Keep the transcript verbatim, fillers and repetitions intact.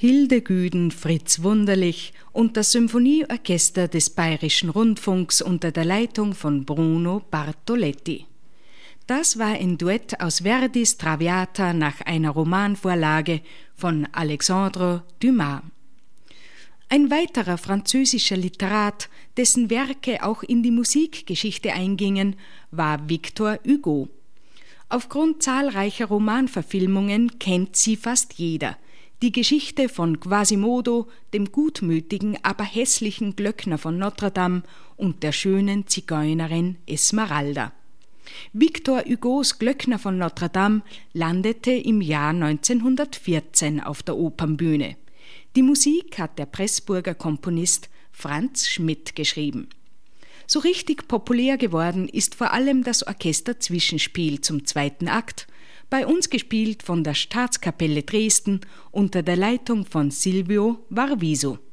Hildegüden Fritz Wunderlich und das Symphonieorchester des Bayerischen Rundfunks unter der Leitung von Bruno Bartoletti. Das war ein Duett aus Verdis Traviata nach einer Romanvorlage von Alexandre Dumas. Ein weiterer französischer Literat, dessen Werke auch in die Musikgeschichte eingingen, war Victor Hugo. Aufgrund zahlreicher Romanverfilmungen kennt sie fast jeder. Die Geschichte von Quasimodo, dem gutmütigen, aber hässlichen Glöckner von Notre Dame und der schönen Zigeunerin Esmeralda. Victor Hugos Glöckner von Notre Dame landete im Jahr neunzehnhundertvierzehn auf der Opernbühne. Die Musik hat der Pressburger Komponist Franz Schmidt geschrieben. So richtig populär geworden ist vor allem das Orchesterzwischenspiel zum zweiten Akt, bei uns gespielt von der Staatskapelle Dresden unter der Leitung von Silvio Varviso.